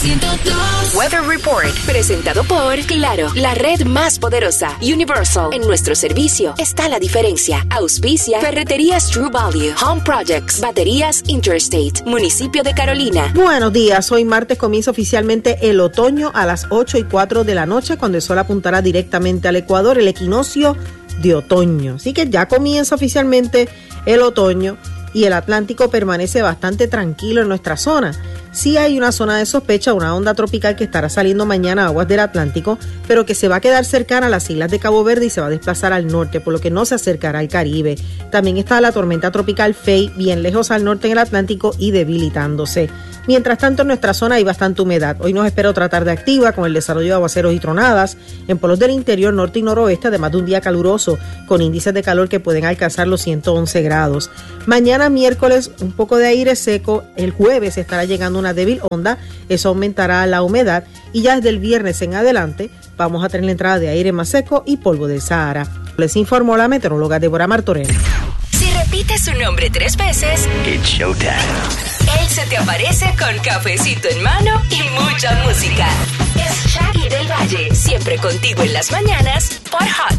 102. Weather Report, presentado por Claro, la red más poderosa. Universal, en nuestro servicio está la diferencia. Auspicia Ferreterías True Value, Home Projects, Baterías Interstate, Municipio de Carolina. Buenos días, hoy martes comienza oficialmente el otoño a las 8:04 de la noche, cuando el sol apuntará directamente al Ecuador, el equinoccio de otoño. Así que ya comienza oficialmente el otoño y el Atlántico permanece bastante tranquilo en nuestra zona. Sí hay una zona de sospecha, una onda tropical que estará saliendo mañana a aguas del Atlántico, pero que se va a quedar cercana a las islas de Cabo Verde y se va a desplazar al norte, por lo que no se acercará al Caribe. También está la tormenta tropical Faye, bien lejos al norte en el Atlántico y debilitándose. Mientras tanto, en nuestra zona hay bastante humedad. Hoy nos espera otra tarde activa con el desarrollo de aguaceros y tronadas en polos del interior, norte y noroeste, además de un día caluroso con índices de calor que pueden alcanzar los 111 grados. Mañana miércoles, un poco de aire seco. El jueves estará llegando una débil onda. Eso aumentará la humedad y ya desde el viernes en adelante vamos a tener la entrada de aire más seco y polvo del Sahara. Les informó la meteoróloga Débora Martorell. Si repites su nombre 3 veces, It's showtime. él se te aparece con cafecito en mano y mucha música. Es Shaggy del Valle, siempre contigo en las mañanas por Hot